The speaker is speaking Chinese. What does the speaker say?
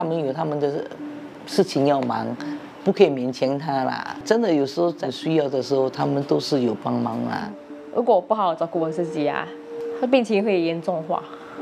他们有他们的事情要忙，不可以勉强他啦。真的有时候在需要的时候，他们都是有帮忙啦。 如果我不好好照顾我自己啊，他病情会严重化。